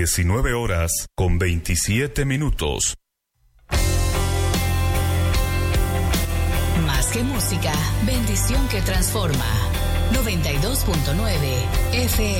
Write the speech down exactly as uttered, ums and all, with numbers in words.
diecinueve horas con veintisiete minutos. Más que música, bendición que transforma. noventa y dos punto nueve F M.